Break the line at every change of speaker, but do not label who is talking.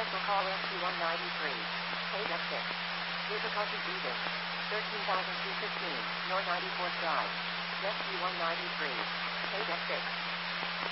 Special call SC-193. Page F6. Difficulty breathing. 13,215, North 94th Drive. SC-193. Page F6.